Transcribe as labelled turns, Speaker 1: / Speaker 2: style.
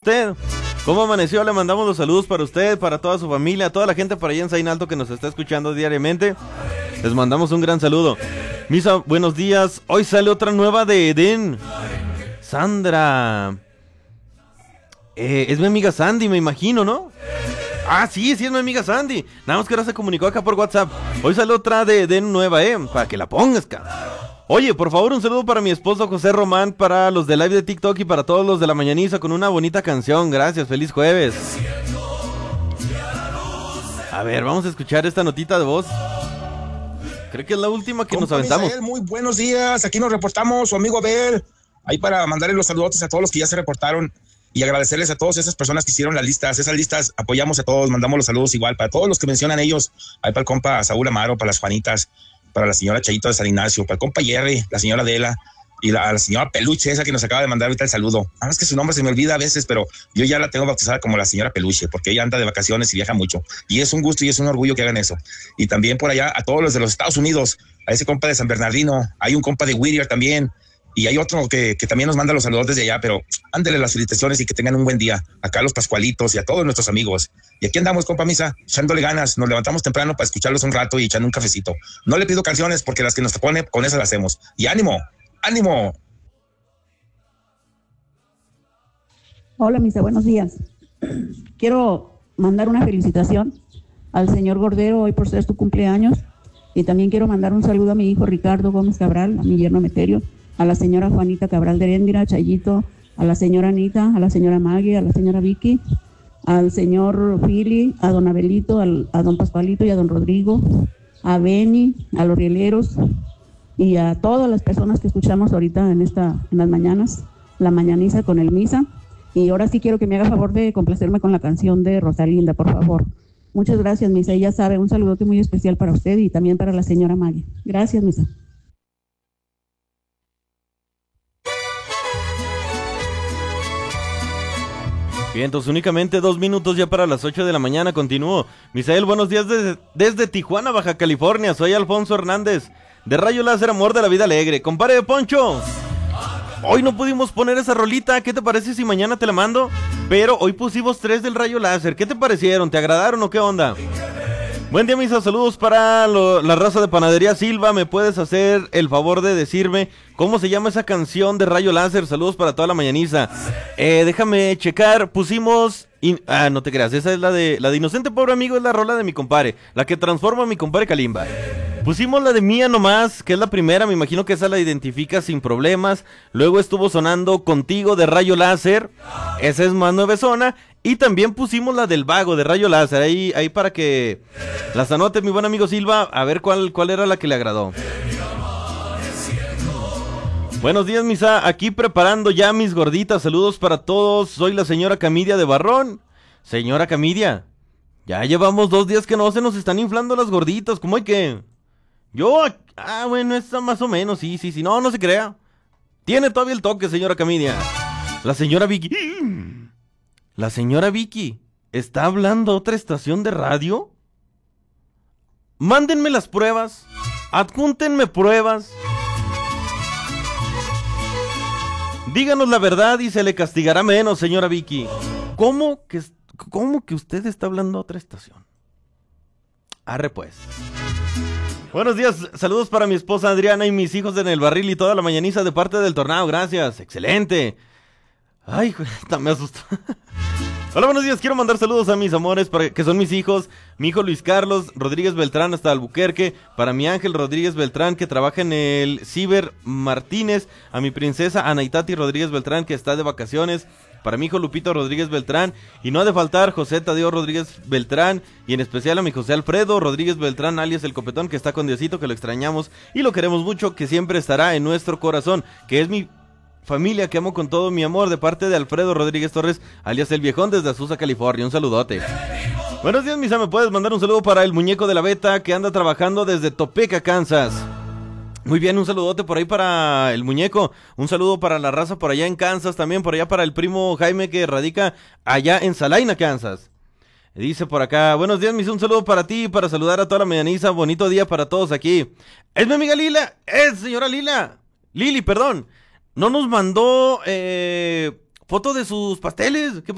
Speaker 1: usted? ¿Cómo amaneció? Le mandamos los saludos para usted, para toda su familia, toda la gente por allá en Saín Alto que nos está escuchando diariamente. Les mandamos un gran saludo. Misa, buenos días. Hoy sale otra nueva de Edén. Sandra. Es mi amiga Sandy, me imagino, ¿no? Ah, sí, es mi amiga Sandy. Nada más que ahora se comunicó acá por WhatsApp. Hoy sale otra de Edén nueva, para que la pongas, cara. Oye, por favor, un saludo para mi esposo José Román, para los de live de TikTok y para todos los de la mañaniza con una bonita canción. Gracias, feliz jueves. A ver, vamos a escuchar esta notita de voz. Creo que es la última que nos aventamos.
Speaker 2: Misael, muy buenos días, aquí nos reportamos su amigo Abel. Ahí para mandarle los saludos a todos los que ya se reportaron y agradecerles a todas esas personas que hicieron las listas. Esas listas apoyamos a todos, mandamos los saludos igual para todos los que mencionan ellos. Ahí para el compa Saúl Amaro, para las Juanitas, para la señora Chayito de San Ignacio, para el compa Jerry, la señora Adela y a la señora Peluche, esa que nos acaba de mandar ahorita el saludo. Ahora es que su nombre se me olvida a veces, pero yo ya la tengo bautizada como la señora Peluche, porque ella anda de vacaciones y viaja mucho. Y es un gusto y es un orgullo que hagan eso. Y también por allá a todos los de los Estados Unidos, a ese compa de San Bernardino, hay un compa de Whittier también, y hay otro que también nos manda los saludos desde allá, pero ándele las felicitaciones y que tengan un buen día. Acá a los Pascualitos y a todos nuestros amigos. Y aquí andamos, compa Misa, echándole ganas. Nos levantamos temprano para escucharlos un rato y echando un cafecito. No le pido canciones porque las que nos pone, con esas las hacemos. Y ánimo, ánimo.
Speaker 3: Hola, Misa, buenos días. Quiero mandar una felicitación al señor Gordero hoy por ser su cumpleaños. Y también quiero mandar un saludo a mi hijo Ricardo Gómez Cabral, a mi yerno Meterio, a la señora Juanita Cabral de Heréndira, a Chayito, a la señora Anita, a la señora Maggie, a la señora Vicky, al señor Fili, a don Abelito, a don Pascualito y a don Rodrigo, a Beni, a los rieleros y a todas las personas que escuchamos ahorita en las mañanas, la mañaniza con el Misa. Y ahora sí quiero que me haga favor de complacerme con la canción de Rosalinda, por favor. Muchas gracias, Misa. Y ya sabe, un saludote muy especial para usted y también para la señora Maggie. Gracias, Misa.
Speaker 1: Bien, entonces únicamente 2 minutos ya para las 8 de la mañana. Continúo. Misael, buenos días desde Tijuana, Baja California. Soy Alfonso Hernández, de Rayo Láser, Amor de la Vida Alegre. Compadre Poncho, hoy no pudimos poner esa rolita. ¿Qué te parece si mañana te la mando? Pero hoy pusimos 3 del Rayo Láser. ¿Qué te parecieron? ¿Te agradaron o qué onda? Buen día, Misa, saludos para la raza de Panadería Silva. ¿Me puedes hacer el favor de decirme cómo se llama esa canción de Rayo Láser? Saludos para toda la mañaniza. Déjame checar, pusimos... no te creas, esa es la de Inocente Pobre Amigo, es la rola de mi compadre, la que transforma a mi compadre Kalimba. Pusimos la de Mía Nomás, que es la primera, me imagino que esa la identifica sin problemas. Luego estuvo sonando Contigo de Rayo Láser, esa es más nuevezona. Y también pusimos la del Vago de Rayo Láser, ahí para que las anote mi buen amigo Silva, a ver cuál era la que le agradó. Buenos días, Misa, aquí preparando ya mis gorditas, saludos para todos, soy la señora Camidia de Barrón. Señora Camidia, ya llevamos 2 días que no se nos están inflando las gorditas, ¿cómo hay que? Bueno, está más o menos, sí, no se crea. Tiene todavía el toque, señora Camidia. La señora Vicky, ¿está hablando otra estación de radio? Mándenme las pruebas, adjúntenme pruebas. Díganos la verdad y se le castigará menos, señora Vicky. ¿Cómo que usted está hablando a otra estación? Arre pues. Buenos días, saludos para mi esposa Adriana y mis hijos en el barril y toda la mañaniza de parte del Tornado, gracias, excelente. Ay, me asustó. Hola, buenos días, quiero mandar saludos a mis amores, que son mis hijos, mi hijo Luis Carlos Rodríguez Beltrán hasta Albuquerque, para mi Ángel Rodríguez Beltrán que trabaja en el Ciber Martínez, a mi princesa Anaitati Rodríguez Beltrán que está de vacaciones, para mi hijo Lupito Rodríguez Beltrán, y no ha de faltar José Tadeo Rodríguez Beltrán, y en especial a mi José Alfredo Rodríguez Beltrán, alias El Copetón, que está con Diosito, que lo extrañamos y lo queremos mucho, que siempre estará en nuestro corazón, que es mi familia que amo con todo mi amor, de parte de Alfredo Rodríguez Torres, alias El Viejón, desde Azusa, California. Un saludote. Buenos días, Misa, ¿me puedes mandar un saludo para el muñeco de la Beta que anda trabajando desde Topeka, Kansas? Muy bien, un saludote por ahí para el muñeco, un saludo para la raza por allá en Kansas, también por allá para el primo Jaime que radica allá en Salina, Kansas. Dice por acá, buenos días, Misa, un saludo para ti, para saludar a toda la mañaniza, bonito día para todos aquí. Es mi amiga Lila, señora Lili, perdón. No nos mandó foto de sus pasteles. ¿Qué